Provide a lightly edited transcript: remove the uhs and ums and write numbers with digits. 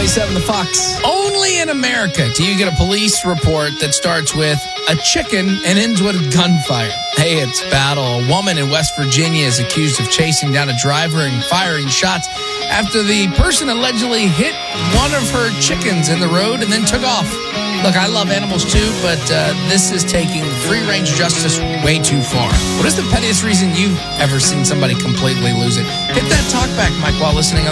97 The Fox. Only in America do you get a police report that starts with a chicken and ends with gunfire. Hey, it's battle. A woman in West Virginia is accused of chasing down a driver and firing shots after the person allegedly hit one of her chickens in the road and then took off. Look, I love animals too, but this is taking free-range justice way too far. What is the pettiest reason you've ever seen somebody completely lose it? Hit that talk back, Mike, while listening